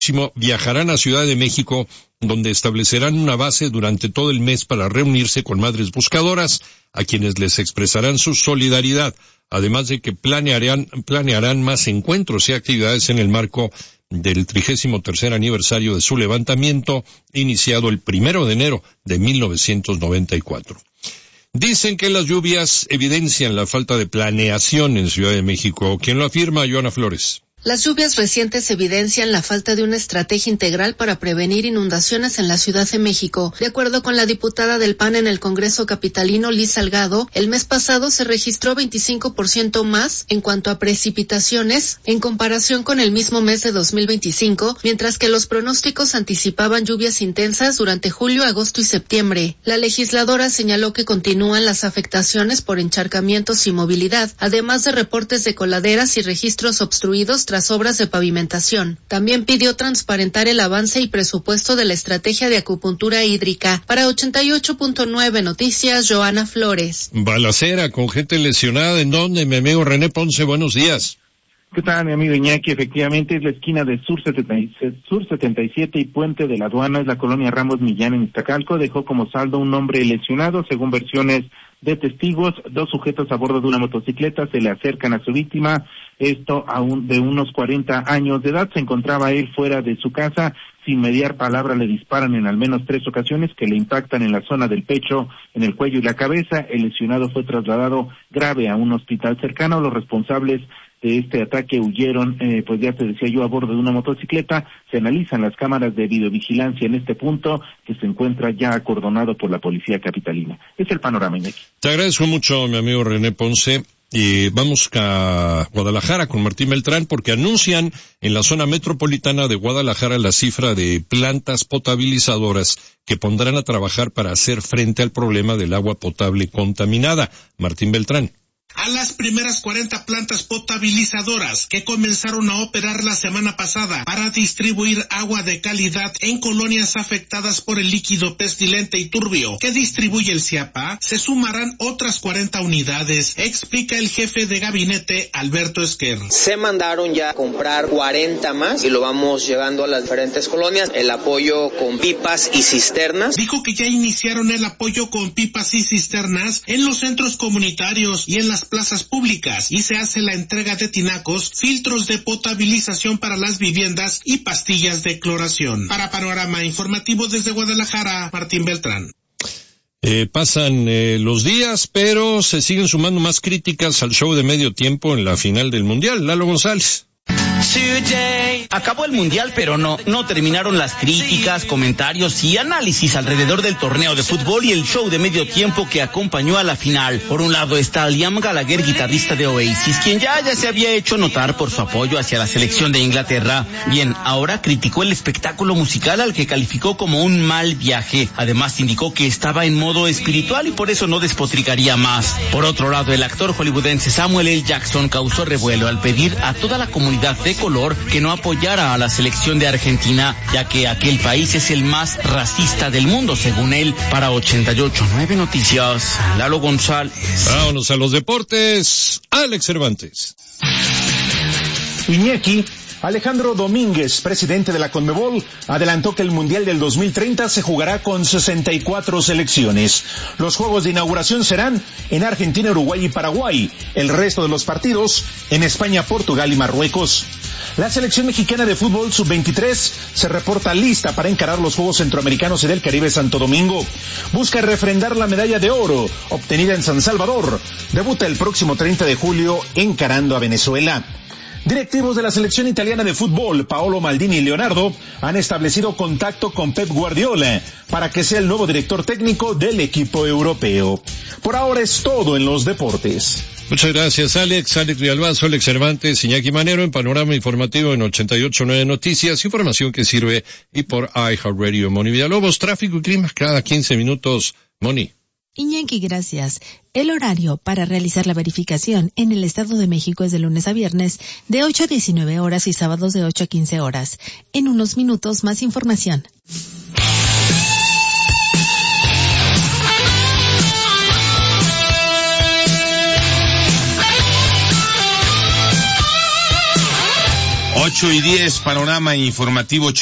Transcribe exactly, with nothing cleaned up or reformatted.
viajarán a Ciudad de México, donde establecerán una base durante todo el mes para reunirse con madres buscadoras, a quienes les expresarán su solidaridad, además de que planearán, planearán más encuentros y actividades en el marco del trigésimo tercer aniversario de su levantamiento, iniciado el primero de enero de mil novecientos noventa y cuatro. Dicen que las lluvias evidencian la falta de planeación en Ciudad de México. ¿Quién lo afirma? Joana Flores. Las lluvias recientes evidencian la falta de una estrategia integral para prevenir inundaciones en la Ciudad de México. De acuerdo con la diputada del P A N en el Congreso capitalino, Liz Salgado, el mes pasado se registró veinticinco por ciento más en cuanto a precipitaciones en comparación con el mismo mes de dos mil veinticinco, mientras que los pronósticos anticipaban lluvias intensas durante julio, agosto y septiembre. La legisladora señaló que continúan las afectaciones por encharcamientos y movilidad, además de reportes de coladeras y registros obstruidos tras obras de pavimentación. También pidió transparentar el avance y presupuesto de la estrategia de acupuntura hídrica. Para ochenta y ocho punto nueve Noticias, Joana Flores. Balacera con gente lesionada. ¿En dónde? Mi amigo René Ponce, buenos días. ¿Qué tal, mi amigo Iñaki? Efectivamente, es la esquina de Sur setenta y siete y Puente de la Aduana, es la colonia Ramos Millán en Iztacalco. Dejó como saldo un hombre lesionado, según versiones de testigos. Dos sujetos a bordo de una motocicleta se le acercan a su víctima, esto aún de unos cuarenta años de edad. Se encontraba él fuera de su casa, sin mediar palabra le disparan en al menos tres ocasiones que le impactan en la zona del pecho, en el cuello y la cabeza. El lesionado fue trasladado grave a un hospital cercano. Los responsables de este ataque huyeron, eh, pues ya te decía yo, a bordo de una motocicleta. Se analizan las cámaras de videovigilancia en este punto, que se encuentra ya acordonado por la policía capitalina. Es el panorama, Iñaki. Te agradezco mucho, mi amigo René Ponce. Y vamos a Guadalajara con Martín Beltrán, porque anuncian en la zona metropolitana de Guadalajara la cifra de plantas potabilizadoras que pondrán a trabajar para hacer frente al problema del agua potable contaminada. Martín Beltrán. A las primeras cuarenta plantas potabilizadoras que comenzaron a operar la semana pasada para distribuir agua de calidad en colonias afectadas por el líquido pestilente y turbio que distribuye el CIAPA, se sumarán otras cuarenta unidades, explica el jefe de gabinete Alberto Esquer. Se mandaron ya a comprar cuarenta más y lo vamos llevando a las diferentes colonias, el apoyo con pipas y cisternas. Dijo que ya iniciaron el apoyo con pipas y cisternas en los centros comunitarios y en las plazas públicas, y se hace la entrega de tinacos, filtros de potabilización para las viviendas y pastillas de cloración. Para Panorama Informativo desde Guadalajara, Martín Beltrán. Eh, pasan eh, los días, pero se siguen sumando más críticas al show de medio tiempo en la final del Mundial. Lalo González. Acabó el mundial, pero no, no terminaron las críticas, comentarios y análisis alrededor del torneo de fútbol y el show de medio tiempo que acompañó a la final. Por un lado está Liam Gallagher, guitarrista de Oasis, quien ya, ya se había hecho notar por su apoyo hacia la selección de Inglaterra. Bien, ahora criticó el espectáculo musical al que calificó como un mal viaje. Además indicó que estaba en modo espiritual y por eso no despotricaría más. Por otro lado, el actor hollywoodense Samuel L. Jackson causó revuelo al pedir a toda la comunidad de color que no apoyara a la selección de Argentina, ya que aquel país es el más racista del mundo, según él. Para ochenta y ocho punto nueve Noticias, Lalo González. Vámonos a los deportes. Alex Cervantes. Iñaki. Alejandro Domínguez, presidente de la Conmebol, adelantó que el Mundial del dos mil treinta se jugará con sesenta y cuatro selecciones. Los juegos de inauguración serán en Argentina, Uruguay y Paraguay. El resto de los partidos en España, Portugal y Marruecos. La selección mexicana de fútbol sub veintitrés se reporta lista para encarar los Juegos Centroamericanos y del Caribe Santo Domingo. Busca refrendar la medalla de oro obtenida en San Salvador. Debuta el próximo treinta de julio encarando a Venezuela. Directivos de la selección italiana de fútbol, Paolo Maldini y Leonardo, han establecido contacto con Pep Guardiola para que sea el nuevo director técnico del equipo europeo. Por ahora es todo en los deportes. Muchas gracias, Alex. Alex Villalbazo, Alex Cervantes, Iñaki Manero en Panorama Informativo en ochenta y ocho punto nueve Noticias, información que sirve y por iHeartRadio. Moni Villalobos, tráfico y clima cada quince minutos. Moni. Iñaki, gracias. El horario para realizar la verificación en el Estado de México es de lunes a viernes de ocho a diecinueve horas y sábados de ocho a quince horas. En unos minutos más información. ocho y diez, panorama informativo.